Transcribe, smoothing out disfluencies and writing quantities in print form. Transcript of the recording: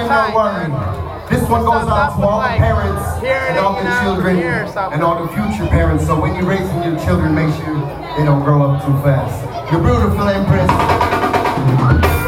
not worry. This one goes out to all the parents and all the children and all the future parents. So when you're raising your children, make sure they don't grow up too fast. You're beautiful, Empress.